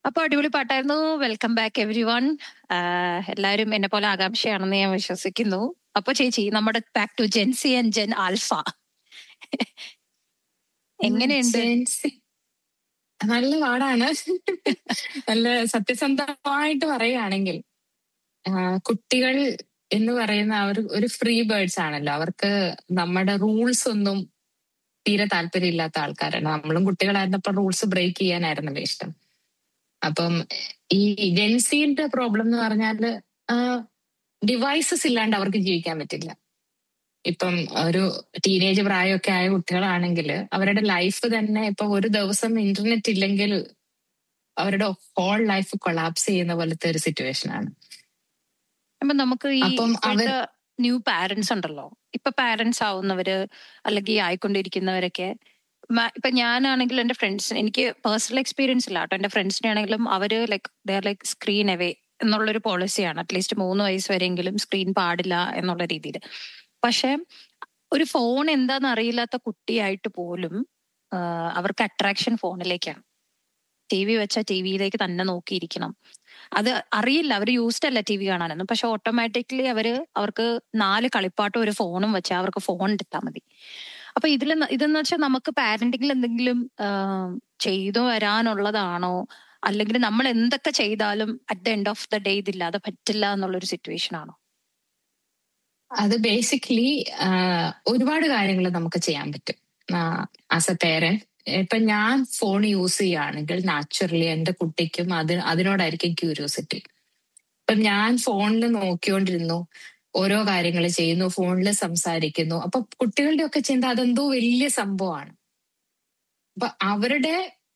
അപ്പൊ അടിപൊളി പാട്ടായിരുന്നു. Welcome back every one. എല്ലാവരും എന്നെ പോലെ ആകാംക്ഷയാണെന്ന് ഞാൻ വിശ്വസിക്കുന്നു. അപ്പൊ ചേച്ചി, നമ്മുടെ back to Jency and gen alpha എങ്ങനെയുണ്ട്? നല്ല പാടാണ്. നല്ല സത്യസന്ധമായിട്ട് പറയുകയാണെങ്കിൽ കുട്ടികൾ എന്ന് പറയുന്ന ഒരു ഫ്രീ ബേർഡ്സ് ആണല്ലോ. അവർക്ക് നമ്മുടെ റൂൾസ് ഒന്നും തീരെ താല്പര്യമില്ലാത്ത ആൾക്കാരാണ്. നമ്മളും കുട്ടികളായിരുന്നപ്പോൾ റൂൾസ് ബ്രേക്ക് ചെയ്യാനായിരുന്നല്ലോ ഇഷ്ടം. അപ്പം ഈ ജെൻസിന്റെ പ്രോബ്ലം എന്ന് പറഞ്ഞാല് ഡിവൈസസ് ഇല്ലാണ്ട് അവർക്ക് ജീവിക്കാൻ പറ്റില്ല. ഇപ്പം ഒരു ടീനേജ് പ്രായമൊക്കെ ആയ കുട്ടികളാണെങ്കിൽ അവരുടെ ലൈഫ് തന്നെ ഇപ്പൊ ഒരു ദിവസം ഇന്റർനെറ്റ് ഇല്ലെങ്കിൽ അവരുടെ ഹോൾ ലൈഫ് കൊളാപ്സ് ചെയ്യുന്ന പോലത്തെ ഒരു സിറ്റുവേഷൻ ആണ്. അപ്പൊ നമുക്ക് ഈ ന്യൂ പാരന്റ്സ് ഉണ്ടല്ലോ, ഇപ്പൊ പാരന്റ്സ് ആവുന്നവര് അല്ലെങ്കിൽ ആയിക്കൊണ്ടിരിക്കുന്നവരൊക്കെ, ഇപ്പൊ ഞാനാണെങ്കിൽ എന്റെ ഫ്രണ്ട്സ്, എനിക്ക് പേഴ്സണൽ എക്സ്പീരിയൻസ് ഇല്ല കേട്ടോ, എന്റെ ഫ്രണ്ട്സിനെ ആണെങ്കിലും അവര് ലൈക്ക് സ്ക്രീൻ അവേ എന്നുള്ളൊരു പോളിസിയാണ്. അറ്റ്ലീസ്റ്റ് 3 വയസ്സ് വരെയെങ്കിലും സ്ക്രീൻ പാടില്ല എന്നുള്ള രീതിയിൽ. പക്ഷെ ഒരു ഫോൺ എന്താന്ന് അറിയില്ലാത്ത കുട്ടിയായിട്ട് പോലും അവർക്ക് അട്രാക്ഷൻ ഫോണിലേക്കാണ്. ടി വി വെച്ചാൽ ടി വിയിലേക്ക് തന്നെ നോക്കിയിരിക്കണം. അത് അറിയില്ല, അവർ യൂസ്ഡ് അല്ല ടി വി കാണാനൊന്നും. പക്ഷെ ഓട്ടോമാറ്റിക്കലി അവർക്ക് 4 കളിപ്പാട്ടും ഒരു ഫോണും വെച്ചാൽ അവർക്ക് ഫോൺ എടുത്താൽ മതി. അപ്പൊ ഇതെന്ന് വെച്ചാൽ നമുക്ക് പാരന്റിങ്ങിൽ എന്തെങ്കിലും ചെയ്തു വരാനുള്ളതാണോ, അല്ലെങ്കിൽ നമ്മൾ എന്തൊക്കെ ചെയ്താലും at the end of the day ഇതില്ലാതെ പറ്റില്ല എന്നുള്ളൊരു സിറ്റുവേഷൻ ആണോ? അത് ബേസിക്കലി ഒരുപാട് കാര്യങ്ങൾ നമുക്ക് ചെയ്യാൻ പറ്റും ആസ് എ പേരന്റ്. ഇപ്പൊ ഞാൻ ഫോൺ യൂസ് ചെയ്യുകയാണെങ്കിൽ നാച്ചുറലി എന്റെ കുട്ടിക്കും അതിനോടായിരിക്കും ക്യൂരിയോസിറ്റി. ഇപ്പൊ ഞാൻ ഫോണിൽ നോക്കിക്കൊണ്ടിരുന്നു, ഓരോ കാര്യങ്ങൾ ചെയ്യുന്നു, ഫോണിൽ സംസാരിക്കുന്നു. അപ്പൊ കുട്ടികളുടെ ഒക്കെ ചിന്ത അതെന്തോ വലിയ സംഭവമാണ്. അപ്പൊ അവരുടെ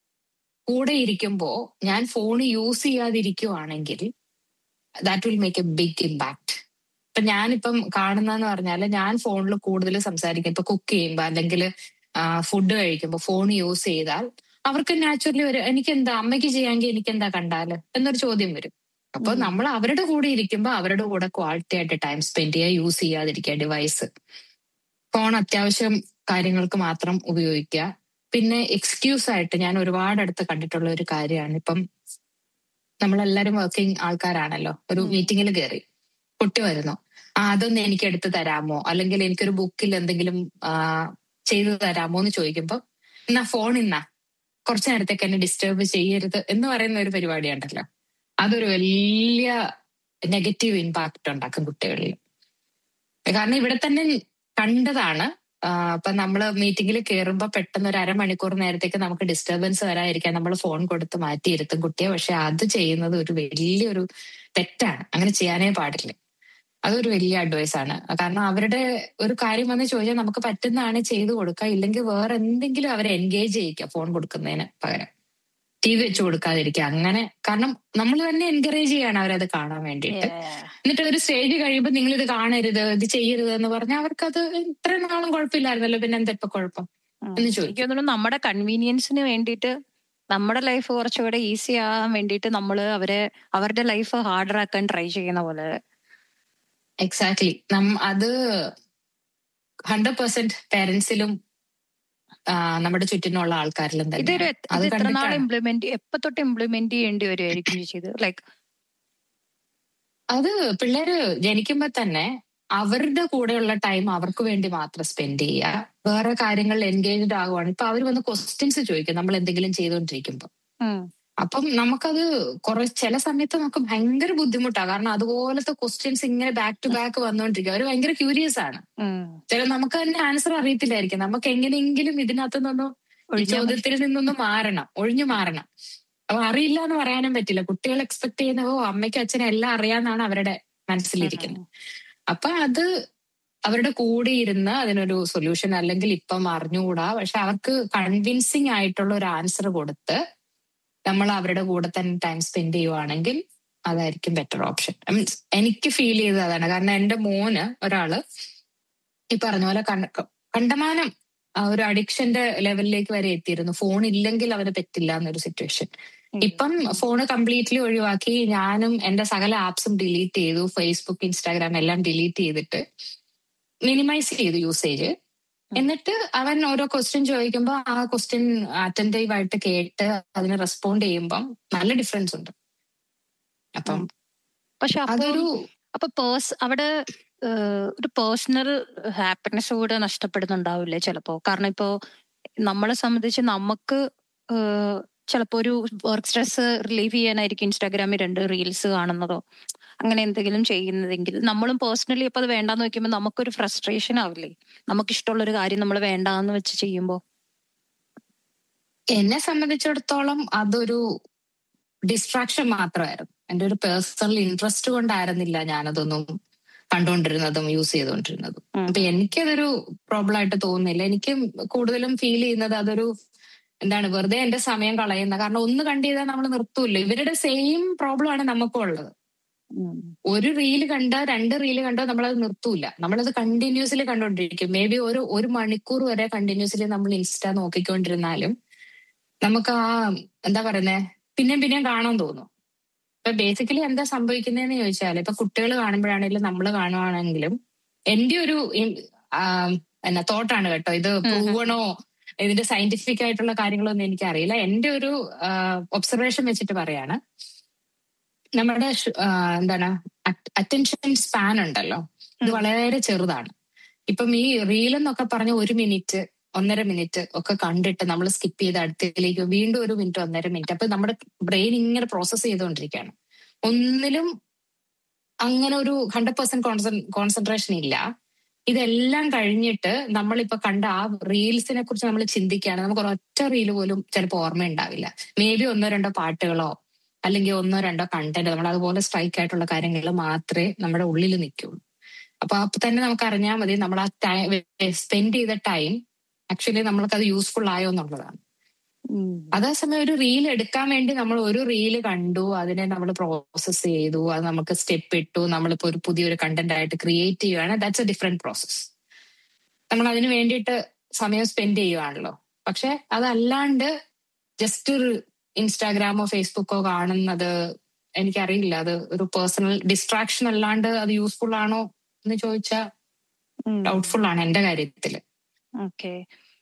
കൂടെ ഇരിക്കുമ്പോ ഞാൻ phone use ചെയ്യാതിരിക്കുവാണെങ്കിൽ that will make A big impact. ഇപ്പൊ ഞാനിപ്പം കാണുന്നതെന്ന് പറഞ്ഞാല് ഞാൻ ഫോണിൽ കൂടുതൽ സംസാരിക്കും. ഇപ്പൊ കുക്ക് ചെയ്യുമ്പോ അല്ലെങ്കിൽ ഫുഡ് കഴിക്കുമ്പോ ഫോൺ യൂസ് ചെയ്താൽ അവർക്ക് നാച്ചുറലി എനിക്കെന്താ അമ്മയ്ക്ക് ചെയ്യാമെങ്കിൽ എനിക്കെന്താ കണ്ടാല് എന്നൊരു ചോദ്യം വരും. അപ്പൊ നമ്മൾ അവരുടെ കൂടെ ഇരിക്കുമ്പോ അവരുടെ കൂടെ ക്വാളിറ്റി ആയിട്ട് ടൈം സ്പെൻഡ് ചെയ്യുക, യൂസ് ചെയ്യാതിരിക്കുക ഡിവൈസ്. ഫോൺ അത്യാവശ്യം കാര്യങ്ങൾക്ക് മാത്രം ഉപയോഗിക്കുക. പിന്നെ എക്സ്ക്യൂസ് ആയിട്ട് ഞാൻ ഒരുപാട് അടുത്ത് കണ്ടിട്ടുള്ള ഒരു കാര്യമാണ്, ഇപ്പം നമ്മളെല്ലാരും വർക്കിംഗ് ആൾക്കാരാണല്ലോ. ഒരു മീറ്റിങ്ങിൽ കയറി കുട്ടി വരുന്നു, അതൊന്ന് എനിക്ക് എടുത്തു തരാമോ, അല്ലെങ്കിൽ എനിക്കൊരു ബുക്കിൽ എന്തെങ്കിലും ചെയ്തു തരാമോ എന്ന് ചോദിക്കുമ്പോ എന്നാ ഫോൺ കുറച്ചു നേരത്തേക്ക് എന്നെ ഡിസ്റ്റർബ് ചെയ്യരുത് എന്ന് പറയുന്ന ഒരു പരിപാടി ഉണ്ടല്ലോ. അതൊരു വലിയ നെഗറ്റീവ് ഇമ്പാക്ട് ഉണ്ടാക്കും കുട്ടികളിൽ. കാരണം ഇവിടെ തന്നെ കണ്ടതാണ്. ഇപ്പൊ നമ്മള് മീറ്റിംഗിൽ കയറുമ്പോ പെട്ടെന്ന് ഒരു അരമണിക്കൂർ നേരത്തേക്ക് നമുക്ക് ഡിസ്റ്റർബൻസ് വരാതിരിക്കാൻ നമ്മൾ ഫോൺ കൊടുത്ത് മാറ്റിയിരുത്തും കുട്ടിയെ. പക്ഷെ അത് ചെയ്യുന്നത് ഒരു വലിയൊരു തെറ്റാണ്. അങ്ങനെ ചെയ്യാനേ പാടില്ല. അതൊരു വലിയ അഡ്വൈസ് ആണ്. കാരണം അവരുടെ ഒരു കാര്യം വന്ന് ചോദിച്ചാൽ നമുക്ക് പറ്റുന്നതാണ് ചെയ്തു കൊടുക്കുക, ഇല്ലെങ്കിൽ വേറെ എന്തെങ്കിലും അവരെ എൻഗേജ് ചെയ്യിക്കുക ഫോൺ കൊടുക്കുന്നതിന് പകരം. ടി വി വെച്ച് കൊടുക്കാതിരിക്കുക അങ്ങനെ. കാരണം നമ്മൾ തന്നെ എൻകറേജ് ചെയ്യാണ് അവരത് കാണാൻ വേണ്ടിയിട്ട്. എന്നിട്ട് ഒരു സ്റ്റേജ് കഴിയുമ്പോൾ നിങ്ങൾ ഇത് കാണരുത്, ഇത് ചെയ്യരുത് എന്ന് പറഞ്ഞാൽ അവർക്കത് ഇത്ര നാളും കുഴപ്പമില്ലായിരുന്നല്ലോ, പിന്നെ എന്താ ഇപ്പൊ കുഴപ്പം എന്ന് ചോദിക്കും. നമ്മുടെ കൺവീനിയൻസിന് വേണ്ടിയിട്ട്, നമ്മുടെ ലൈഫ് കുറച്ചുകൂടെ ഈസി ആകാൻ വേണ്ടിയിട്ട് നമ്മൾ അവരുടെ ലൈഫ് ഹാർഡർ ആക്കാൻ ട്രൈ ചെയ്യുന്ന പോലെ. എക്സാക്ട്ലി. അത് 100% പേരൻസിലും നമ്മുടെ ചുറ്റിനുള്ള ആൾക്കാരിലും തന്നെ. എപ്പോ തൊട്ട് ഇംപ്ലിമെന്റ് ചെയ്യേണ്ടി വരുമായിരിക്കും ലൈക്ക് അത് പിള്ളേര് ജനിക്കുമ്പോ തന്നെ അവരുടെ കൂടെയുള്ള ടൈം അവർക്ക് വേണ്ടി മാത്രം സ്പെൻഡ് ചെയ്യുക, വേറെ കാര്യങ്ങളിൽ എൻഗേജ്ഡ് ആകുവാണ്. ഇപ്പൊ അവർ വന്ന് ക്വസ്റ്റ്യൻസ് ചോദിക്കും നമ്മൾ എന്തെങ്കിലും ചെയ്തുകൊണ്ടിരിക്കുമ്പോ. അപ്പം നമുക്കത് ചില സമയത്ത് നമുക്ക് ഭയങ്കര ബുദ്ധിമുട്ടാണ്. കാരണം അതുപോലത്തെ ക്വസ്റ്റ്യൻസ് ഇങ്ങനെ ബാക്ക് ടു ബാക്ക് വന്നുകൊണ്ടിരിക്കും. അവർ ഭയങ്കര ക്യൂരിയസ് ആണ്. നമുക്ക് തന്നെ ആൻസർ അറിയത്തില്ലായിരിക്കും. നമുക്ക് എങ്ങനെയെങ്കിലും ഇതിനകത്ത് നിന്നൊന്നും ഈ ചോദ്യത്തിൽ നിന്നൊന്നും ഒഴിഞ്ഞു മാറണം. അപ്പൊ അറിയില്ല എന്ന് പറയാനും പറ്റില്ല. കുട്ടികൾ എക്സ്പെക്ട് ചെയ്യുന്നവോ അമ്മയ്ക്കും അച്ഛനും എല്ലാം അറിയാന്നാണ് അവരുടെ മനസ്സിലിരിക്കുന്നത്. അപ്പൊ അത് അവരുടെ കൂടെ ഇരുന്ന് അതിനൊരു സൊല്യൂഷൻ, അല്ലെങ്കിൽ ഇപ്പം അറിഞ്ഞുകൂടാ പക്ഷെ അവർക്ക് കൺവിൻസിങ് ആയിട്ടുള്ള ഒരു ആൻസർ കൊടുത്ത് നമ്മൾ അവരുടെ കൂടെ തന്നെ ടൈം സ്പെൻഡ് ചെയ്യുവാണെങ്കിൽ അതായിരിക്കും ബെറ്റർ ഓപ്ഷൻ. എനിക്ക് ഫീൽ ചെയ്തത് അതാണ്. കാരണം എന്റെ മോന് ഒരാള് ഈ പറഞ്ഞ പോലെ കണ്ടമാനം ഒരു അഡിക്ഷന്റെ ലെവലിലേക്ക് വരെ എത്തിയിരുന്നു. ഫോൺ ഇല്ലെങ്കിൽ അവന് പറ്റില്ല എന്നൊരു സിറ്റുവേഷൻ. ഇപ്പം ഫോണ് കംപ്ലീറ്റ്ലി ഒഴിവാക്കി ഞാനും എന്റെ സകല ആപ്സും ഡിലീറ്റ് ചെയ്തു. ഫേസ്ബുക്ക്, ഇൻസ്റ്റാഗ്രാം എല്ലാം ഡിലീറ്റ് ചെയ്തിട്ട് മിനിമൈസ് ചെയ്തു യൂസേജ്. എന്നിട്ട് അവൻ ഓരോ ക്വസ്റ്റ്യൻ ചോദിക്കുമ്പോൾ ആ ക്വസ്റ്റ്യൻ അറ്റൻറ്റീവ് ആയിട്ട് കേട്ട് അതിന് റെസ്പോണ്ട് ചെയ്യുമ്പം നല്ല ഡിഫറൻസ് ഉണ്ട്. അപ്പം പക്ഷെ അതൊരു അവിടെ ഒരു പേഴ്സണൽ ഹാപ്പിനെസ് കൂടെ നഷ്ടപ്പെടുന്നുണ്ടാവില്ലേ ചിലപ്പോ? കാരണം ഇപ്പോ നമ്മളെ സംബന്ധിച്ച് നമുക്ക് ചിലപ്പോ ഒരു വർക്ക് സ്ട്രെസ് റിലീവ് ചെയ്യാനായിരിക്കും ഇൻസ്റ്റാഗ്രാമിൽ 2 റീൽസ് കാണുന്നതോ അങ്ങനെ എന്തെങ്കിലും ചെയ്യുന്നതെങ്കിൽ നമ്മളും പേഴ്സണലി ഇപ്പൊ അത് വേണ്ടാന്ന് വെക്കുമ്പോൾ നമുക്കൊരു ഫ്രസ്ട്രേഷൻ ആവില്ലേ? നമുക്ക് ഇഷ്ടമുള്ള ഒരു കാര്യം നമ്മൾ വേണ്ടാന്ന് വെച്ച് ചെയ്യുമ്പോ. എന്നെ സംബന്ധിച്ചിടത്തോളം അതൊരു ഡിസ്ട്രാക്ഷൻ മാത്രമായിരുന്നു. എൻ്റെ ഒരു പേഴ്സണൽ ഇൻട്രസ്റ്റ് കൊണ്ടായിരുന്നില്ല ഞാനതൊന്നും കണ്ടുകൊണ്ടിരുന്നതും യൂസ് ചെയ്തുകൊണ്ടിരുന്നതും. അപ്പൊ എനിക്കതൊരു പ്രോബ്ലം ആയിട്ട് തോന്നുന്നില്ല. എനിക്ക് കൂടുതലും ഫീൽ ചെയ്യുന്നത് അതൊരു എന്താണ്, വെറുതെ എന്റെ സമയം കളയുന്ന. കാരണം ഒന്ന് കണ്ടു ചെയ്താൽ നമ്മൾ നിർത്തൂല്ലോ. ഇവരുടെ സെയിം പ്രോബ്ലം ആണ് നമുക്കും ഉള്ളത്. ഒരു റീല് കണ്ടോ 2 റീല് കണ്ടോ നമ്മളത് നിർത്തൂല. നമ്മളത് കണ്ടിന്യൂസ്ലി കണ്ടോണ്ടിരിക്കും. മേ ബി ഒരു മണിക്കൂർ വരെ കണ്ടിന്യൂസ്ലി നമ്മൾ ഇൻസ്റ്റ നോക്കിക്കൊണ്ടിരുന്നാലും നമുക്ക് ആ എന്താ പറയുന്നേ പിന്നെയും കാണാൻ തോന്നും. ഇപ്പൊ ബേസിക്കലി എന്താ സംഭവിക്കുന്നതെന്ന് ചോദിച്ചാൽ, ഇപ്പൊ കുട്ടികൾ കാണുമ്പോഴാണെങ്കിലും നമ്മൾ കാണുവാണെങ്കിലും എന്റെ ഒരു തോട്ടാണ് കേട്ടോ, ഇത് പ്രൂവണോ ഇതിന്റെ സയന്റിഫിക് ആയിട്ടുള്ള കാര്യങ്ങളൊന്നും എനിക്കറിയില്ല. എന്റെ ഒരു ഒബ്സർവേഷൻ വെച്ചിട്ട് പറയാണ്, നമ്മുടെ എന്താണ് അറ്റൻഷൻ സ്പാൻ ഉണ്ടല്ലോ, ഇത് വളരെ ചെറുതാണ്. ഇപ്പം ഈ റീൽ എന്നൊക്കെ പറഞ്ഞ 1 മിനിറ്റ് 1.5 മിനിറ്റ് ഒക്കെ കണ്ടിട്ട് നമ്മൾ സ്കിപ്പ് ചെയ്ത് അടുത്തേക്ക് വീണ്ടും 1 മിനിറ്റ് 1.5 മിനിറ്റ്, അപ്പൊ നമ്മുടെ ബ്രെയിൻ ഇങ്ങനെ പ്രോസസ് ചെയ്തുകൊണ്ടിരിക്കുകയാണ്. ഒന്നിലും അങ്ങനെ ഒരു 100% കോൺസെൻട്രേഷൻ ഇല്ല. ഇതെല്ലാം കഴിഞ്ഞിട്ട് നമ്മളിപ്പോ കണ്ട ആ റീൽസിനെ കുറിച്ച് നമ്മൾ ചിന്തിക്കുകയാണ്, നമുക്ക് ഒരൊറ്റ റീല് പോലും ചിലപ്പോൾ ഓർമ്മയുണ്ടാവില്ല. മേ ബി 1-2 പാട്ടുകളോ അല്ലെങ്കിൽ 1-2 കണ്ടന്റ്, നമ്മൾ അതുപോലെ സ്ട്രൈക്ക് ആയിട്ടുള്ള കാര്യങ്ങൾ മാത്രമേ നമ്മുടെ ഉള്ളിൽ നിൽക്കുള്ളൂ. അപ്പൊ തന്നെ നമുക്ക് അറിഞ്ഞാൽ മതി നമ്മൾ ആ ടൈം സ്പെൻഡ് ചെയ്ത ടൈം ആക്ച്വലി നമ്മൾക്കത് യൂസ്ഫുൾ ആയോ എന്നുള്ളതാണ്. അതേസമയം ഒരു റീൽ എടുക്കാൻ വേണ്ടി നമ്മൾ ഒരു റീല് കണ്ടു, അതിനെ നമ്മൾ പ്രോസസ് ചെയ്തു, അത് നമുക്ക് സ്റ്റെപ്പ് ഇട്ടു, നമ്മളിപ്പോ ഒരു പുതിയൊരു കണ്ടന്റ് ആയിട്ട് ക്രിയേറ്റ് ചെയ്യുകയാണ്. That's A different process. നമ്മൾ അതിന് വേണ്ടിയിട്ട് സമയം സ്പെൻഡ് ചെയ്യുവാണല്ലോ. പക്ഷെ അതല്ലാണ്ട് ജസ്റ്റ് ഇൻസ്റ്റാഗ്രാമോ ഫേസ്ബുക്കോ കാണുന്നത് എനിക്കറിയില്ല, അത് ഒരു പേഴ്സണൽ ഡിസ്ട്രാക്ഷൻ അല്ലാണ്ട് അത് യൂസ്ഫുൾ ആണോ എന്ന് ചോദിച്ചാൽ ഡൗട്ട്ഫുൾ ആണ് എന്റെ കാര്യത്തില്. ഓക്കെ.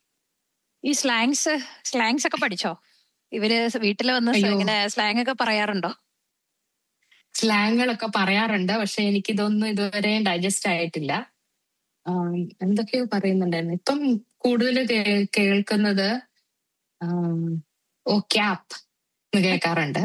ഈ സ്ലാങ്സ് ഒക്കെ പഠിച്ചോ? ഇവര് വീട്ടിൽ വന്ന് ഇങ്ങനെ സ്ലാങ് ഒക്കെ പറയാറുണ്ടോ? സ്ലാങ്ങുകളൊക്കെ പറയാറുണ്ട്, പക്ഷെ എനിക്കിതൊന്നും ഇതുവരെ ഡൈജസ്റ്റ് ആയിട്ടില്ല. എന്തൊക്കെയോ പറയുന്നുണ്ടായിരുന്നു. ഇപ്പം കൂടുതൽ കേൾക്കുന്നത് ഓ ക്യാപ് എന്ന് കേൾക്കാറുണ്ട്.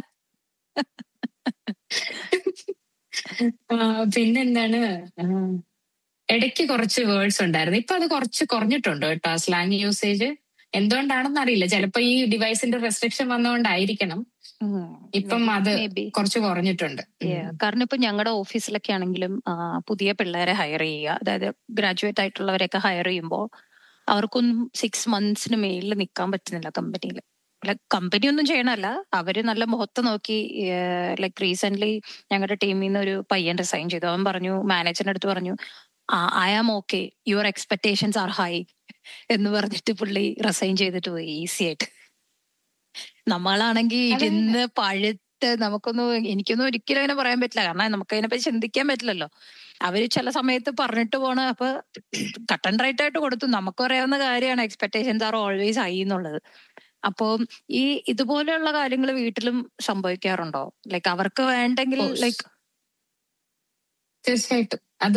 പിന്നെന്താണ്, ഇടയ്ക്ക് കുറച്ച് വേർഡ്സ് ഉണ്ടായിരുന്നു. ഇപ്പൊ അത് കുറച്ച് കുറഞ്ഞിട്ടുണ്ട് കേട്ടോ സ്ലാങ് യൂസേജ്. എന്തുകൊണ്ടാണെന്ന് അറിയില്ല, ചിലപ്പോ ഈ ഡിവൈസിന്റെ റെസ്ട്രിക്ഷൻ വന്നുകൊണ്ടായിരിക്കണം. ഇപ്പം അത് കുറച്ച് കുറഞ്ഞിട്ടുണ്ട്. കാരണം ഇപ്പൊ ഞങ്ങളുടെ ഓഫീസിലൊക്കെ ആണെങ്കിലും പുതിയ പിള്ളേരെ ഹയർ ചെയ്യുക, അതായത് ഗ്രാജുവേറ്റ് ആയിട്ടുള്ളവരെയൊക്കെ ഹയർ ചെയ്യുമ്പോൾ അവർക്കൊന്നും 6 മന്ത്സിന് മേലിൽ നിൽക്കാൻ പറ്റുന്നില്ല കമ്പനിയിൽ. കമ്പനി ഒന്നും ചെയ്യണല്ല, അവര് നല്ല മുഖത്ത് നോക്കി. ലൈക് റീസെന്റ് ഞങ്ങളുടെ ടീമിൽ നിന്ന് ഒരു പയ്യൻ റിസൈൻ ചെയ്തു. അവൻ പറഞ്ഞു, മാനേജറിന്റെ അടുത്ത് പറഞ്ഞു, I am okay, your expectations R high എന്ന് പറഞ്ഞിട്ട് പുള്ളി റിസൈൻ ചെയ്തിട്ട് പോയി ഈസി ആയിട്ട്. നമ്മളാണെങ്കിൽ ഇരുന്ന് പഴുത്ത് എനിക്കൊന്നും ഒരിക്കലും അങ്ങനെ പറയാൻ പറ്റില്ല, കാരണം നമുക്ക് അതിനെപ്പറ്റി ചിന്തിക്കാൻ പറ്റില്ലല്ലോ. അവര് ചില സമയത്ത് പറഞ്ഞിട്ട് പോണ, അപ്പൊ കട്ട് ആൻഡ് റൈറ്റ് ആയിട്ട് കൊടുത്തു. നമുക്ക് അറിയാവുന്ന കാര്യമാണ് എക്സ്പെക്ടേഷൻസ് ആർ ഓൾവേസ് ഹൈ എന്നുള്ളത്. അപ്പൊ ഈ ഇതുപോലെയുള്ള കാര്യങ്ങൾ വീട്ടിലും സംഭവിക്കാറുണ്ടോ? ലൈക്ക് അവർക്ക് വേണ്ടെങ്കിൽ ലൈക്ക് തീർച്ചയായിട്ടും അത്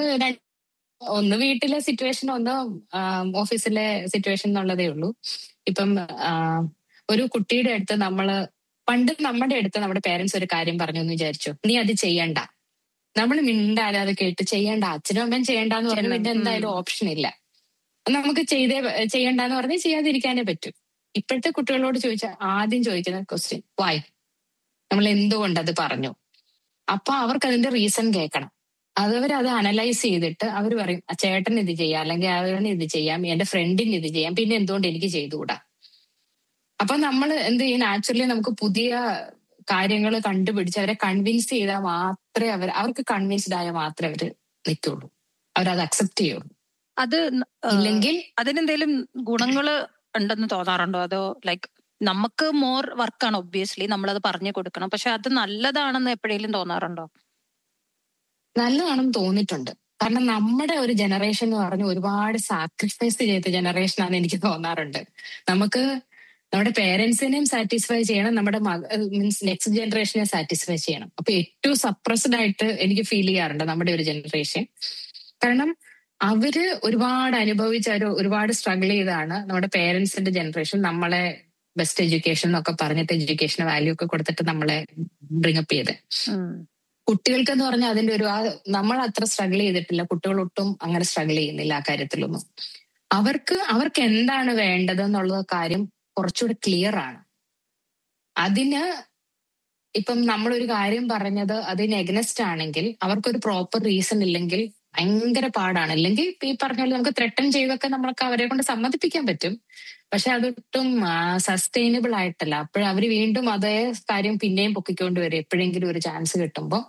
ഒന്ന് വീട്ടിലെ സിറ്റുവേഷൻ, ഒന്ന് ഓഫീസിലെ സിറ്റുവേഷൻ എന്നുള്ളതേ ഉള്ളൂ. ഇപ്പം ഒരു കുട്ടിയുടെ അടുത്ത് പണ്ട് നമ്മുടെ അടുത്ത് നമ്മുടെ പേരൻസ് ഒരു കാര്യം പറഞ്ഞു എന്ന് വിചാരിച്ചു, നീ അത് ചെയ്യണ്ട, നമ്മൾ മിണ്ടാതെ അത് കേട്ട് ചെയ്യണ്ട, അച്ഛനും അമ്മയും ചെയ്യണ്ടെന്ന് പറഞ്ഞു, പിന്നെ എന്തായാലും ഓപ്ഷൻ ഇല്ല, നമുക്ക് ചെയ്യണ്ടെന്ന് പറഞ്ഞ് ചെയ്യാതിരിക്കാനേ പറ്റൂ. ഇപ്പോഴത്തെ കുട്ടികളോട് ചോദിച്ചാൽ ആദ്യം ചോദിക്കുന്ന ക്വസ്റ്റ്യൻ വൈ, നമ്മൾ എന്തുകൊണ്ടത് പറഞ്ഞു. അപ്പൊ അവർക്ക് അതിന്റെ റീസൺ കേൾക്കണം. അതവരത് അനലൈസ് ചെയ്തിട്ട് അവർ പറയും, ചേട്ടൻ ഇത് ചെയ്യാം, അല്ലെങ്കിൽ അവന് ഇത് ചെയ്യാം, എന്റെ ഫ്രണ്ടിന് ഇത് ചെയ്യാം, പിന്നെ എന്തുകൊണ്ട് എനിക്ക് ചെയ്തുകൂടാ. അപ്പൊ നമ്മൾ എന്ത് ചെയ്യും, നാച്ചുറലി നമുക്ക് പുതിയ കാര്യങ്ങൾ കണ്ടുപിടിച്ച് അവരെ കൺവിൻസ് ചെയ്താൽ മാത്രമേ അവർക്ക് കൺവിൻസ്ഡ് ആയാൽ മാത്രമേ അവര് നിൽക്കുള്ളൂ, അവരത് അക്സെപ്റ്റ് ചെയ്യുള്ളൂ. അത് ഇല്ലെങ്കിൽ അതിനെന്തെങ്കിലും ഗുണങ്ങള് ഉണ്ടെന്ന് തോന്നാറുണ്ടോ? അതോ ലൈക്ക് നമുക്ക് മോർ വർക്കാണ് ഒബ്വിയസ്ലി, നമ്മളത് പറഞ്ഞു കൊടുക്കണം, പക്ഷെ അത് നല്ലതാണെന്ന് എപ്പോഴെങ്കിലും തോന്നാറുണ്ടോ? നല്ലതാണെന്ന് തോന്നിയിട്ടുണ്ട്. കാരണം നമ്മുടെ ഒരു ജനറേഷൻ എന്ന് പറഞ്ഞ ഒരുപാട് സാക്രിഫൈസ് ചെയ്ത ജനറേഷൻ എനിക്ക് തോന്നാറുണ്ട്. നമുക്ക് നമ്മുടെ പേരൻസിനെയും സാറ്റിസ്ഫൈ ചെയ്യണം, നമ്മുടെ മീൻസ് നെക്സ്റ്റ് ജനറേഷനെ സാറ്റിസ്ഫൈ ചെയ്യണം. അപ്പൊ ഏറ്റവും സപ്രസ്ഡ് ആയിട്ട് എനിക്ക് ഫീൽ ചെയ്യാറുണ്ട് നമ്മുടെ ഒരു ജനറേഷൻ. കാരണം അവര് ഒരുപാട് അനുഭവിച്ച ഒരുപാട് സ്ട്രഗിൾ ചെയ്താണ് നമ്മുടെ പേരൻസിന്റെ ജനറേഷൻ നമ്മളെ ബെസ്റ്റ് എഡ്യൂക്കേഷൻ എന്നൊക്കെ പറഞ്ഞിട്ട് എഡ്യൂക്കേഷൻ വാല്യൂ ഒക്കെ കൊടുത്തിട്ട് നമ്മളെ ബ്രിങ്ങപ്പ് ചെയ്ത്. കുട്ടികൾക്ക് എന്ന് പറഞ്ഞാൽ അതിന്റെ നമ്മൾ അത്ര സ്ട്രഗിൾ ചെയ്തിട്ടില്ല, കുട്ടികൾ ഒട്ടും അങ്ങനെ സ്ട്രഗിൾ ചെയ്യുന്നില്ല ആ കാര്യത്തിലൊന്നും. അവർക്ക് എന്താണ് വേണ്ടത് എന്നുള്ള കാര്യം കുറച്ചുകൂടെ ക്ലിയർ ആണ്. അതിന് ഇപ്പം നമ്മളൊരു കാര്യം പറഞ്ഞത് അതിന് എഗ്നസ്റ്റ് ആണെങ്കിൽ അവർക്കൊരു പ്രോപ്പർ റീസൺ ഇല്ലെങ്കിൽ ഭയങ്കര പാടാണ്. അല്ലെങ്കിൽ ഈ പറഞ്ഞ പോലെ നമുക്ക് ത്രെട്ടൻ ചെയ്തൊക്കെ നമ്മൾക്ക് അവരെ കൊണ്ട് സമ്മതിപ്പിക്കാൻ പറ്റും, പക്ഷെ അതൊട്ടും സസ്റ്റൈനബിൾ ആയിട്ടല്ല. അവര് വീണ്ടും അതേ കാര്യം പിന്നെയും പൊക്കിക്കൊണ്ട് വരും എപ്പോഴെങ്കിലും ഒരു ചാൻസ് കിട്ടുമ്പോ.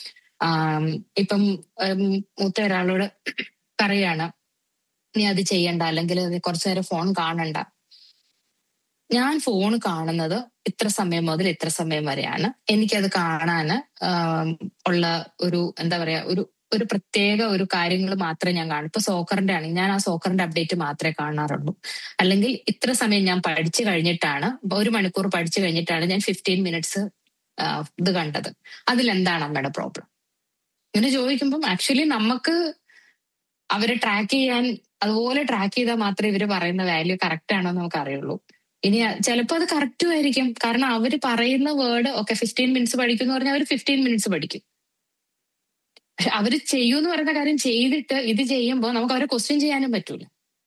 ഇപ്പം മൂത്ത ഒരാളോട് പറയാണ് നീ അത് ചെയ്യണ്ട, അല്ലെങ്കിൽ കുറച്ചു നേരം ഫോൺ കാണണ്ട. ഞാൻ ഫോൺ കാണുന്നത് ഇത്ര സമയം മുതൽ ഇത്ര സമയം വരെയാണ്, എനിക്കത് കാണാന് ഉള്ള ഒരു എന്താ പറയാ ഒരു പ്രത്യേക ഒരു കാര്യങ്ങൾ മാത്രമേ ഞാൻ കാണൂ. ഇപ്പൊ സോക്കറിന്റെ ആണെങ്കിൽ ഞാൻ ആ സോക്കറിന്റെ അപ്ഡേറ്റ് മാത്രമേ കാണാറുള്ളൂ. അല്ലെങ്കിൽ ഇത്ര സമയം ഞാൻ പഠിച്ചു കഴിഞ്ഞിട്ടാണ്, 1 മണിക്കൂർ പഠിച്ചു കഴിഞ്ഞിട്ടാണ് ഞാൻ 15 മിനിറ്റ്സ് ഇത് കണ്ടത്. അതിലെന്താണ് അമ്മയുടെ പ്രോബ്ലം? ഇങ്ങനെ ചോദിക്കുമ്പം ആക്ച്വലി നമുക്ക് അവരെ ട്രാക്ക് ചെയ്യാൻ അതുപോലെ ട്രാക്ക് ചെയ്താൽ മാത്രമേ ഇവര് പറയുന്ന വാല്യൂ കറക്റ്റ് ആണോ എന്ന് നമുക്ക് അറിയുള്ളൂ. ഇനി ചിലപ്പോൾ അത് കറക്റ്റും ആയിരിക്കും, കാരണം അവര് പറയുന്ന വേർഡ് ഒക്കെ 15 മിനിറ്റ്സ് പഠിക്കും എന്ന് പറഞ്ഞാൽ അവർ 15 മിനിറ്റ്സ് പഠിക്കും. പക്ഷെ അവര് ചെയ്യൂന്ന് പറയുന്ന കാര്യം ചെയ്തിട്ട് ഇത് ചെയ്യുമ്പോൾ നമുക്ക് അവരെ ക്വസ്റ്റ്യൻ ചെയ്യാനും പറ്റൂല.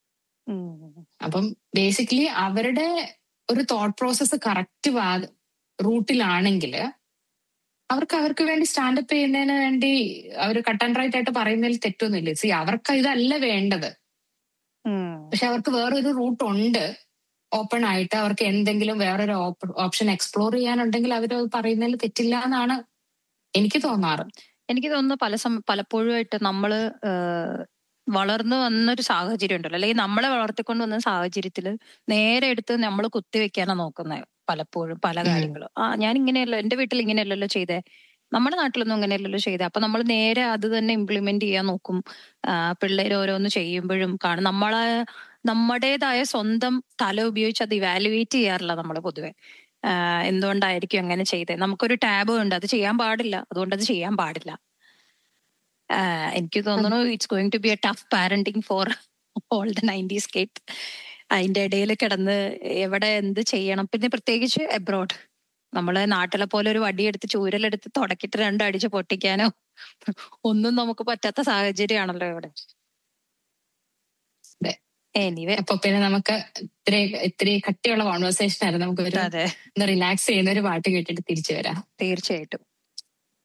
അപ്പം ബേസിക്കലി അവരുടെ ഒരു തോട്ട് പ്രോസസ്സ് കറക്റ്റ് റൂട്ടിലാണെങ്കിൽ അവർക്ക് വേണ്ടി സ്റ്റാൻഡപ്പ് ചെയ്യുന്നതിന് വേണ്ടി അവർ കട്ട് ആൻഡ് റൈറ്റ് ആയിട്ട് പറയുന്നതിൽ തെറ്റൊന്നുമില്ല. സി അവർക്ക് ഇതല്ല വേണ്ടത്, പക്ഷെ അവർക്ക് വേറൊരു റൂട്ട് ഉണ്ട് ഓപ്പൺ ആയിട്ട്. അവർക്ക് എന്തെങ്കിലും വേറൊരു ഓപ്ഷൻ എക്സ്പ്ലോർ ചെയ്യാനുണ്ടെങ്കിൽ അവർ പറയുന്നതിൽ തെറ്റില്ല എന്നാണ് എനിക്ക് തോന്നാറ്. എനിക്ക് തോന്നുന്നു പലപ്പോഴുമായിട്ട് നമ്മള് വളർന്നു വന്നൊരു സാഹചര്യം ഉണ്ടല്ലോ, അല്ലെങ്കിൽ നമ്മളെ വളർത്തിക്കൊണ്ട് വന്ന സാഹചര്യത്തില് നേരെ എടുത്ത് നമ്മൾ കുത്തിവെക്കാനാണ് നോക്കുന്നത് പലപ്പോഴും പല കാര്യങ്ങളും. ഞാൻ ഇങ്ങനെയല്ലോ, എന്റെ വീട്ടിൽ ഇങ്ങനെയല്ലല്ലോ ചെയ്തേ, നമ്മുടെ നാട്ടിലൊന്നും അങ്ങനെയല്ലല്ലോ ചെയ്തേ. അപ്പൊ നമ്മൾ നേരെ അത് തന്നെ ഇംപ്ലിമെന്റ് ചെയ്യാൻ നോക്കും. പിള്ളേർ ഓരോന്ന് ചെയ്യുമ്പോഴും കാണും നമ്മുടേതായ സ്വന്തം തല ഉപയോഗിച്ച് അത് ഇവാലുവേറ്റ് ചെയ്യാറില്ല നമ്മൾ പൊതുവെ. എന്തുകൊണ്ടായിരിക്കും അങ്ങനെ ചെയ്തത്? നമുക്കൊരു ടാബ് ഉണ്ട്, അത് ചെയ്യാൻ പാടില്ല, അതുകൊണ്ട് അത് ചെയ്യാൻ പാടില്ല. എനിക്ക് തോന്നുന്നു it's going to B A tough parenting for all the 90s kid. അതിന്റെ ഇടയിൽ കിടന്ന് എവിടെ എന്ത് ചെയ്യണം. പിന്നെ പ്രത്യേകിച്ച് എബ്രോഡ്, നമ്മള് നാട്ടിലെ പോലെ ഒരു വടിയെടുത്ത് ചൂരലെടുത്ത് തുടക്കിട്ട് 2 അടിച്ച് പൊട്ടിക്കാനോ ഒന്നും നമുക്ക് പറ്റാത്ത സാഹചര്യമാണല്ലോ ഇവിടെ. അപ്പൊ പിന്നെ നമുക്ക് ഇത്തിരി കട്ടിയുള്ള കോൺവെർസേഷൻ ആയിരുന്നു. നമുക്ക് റിലാക്സ് ചെയ്യുന്ന ഒരു പാട്ട് കേട്ടിട്ട് തിരിച്ചു വരാം. തീർച്ചയായിട്ടും.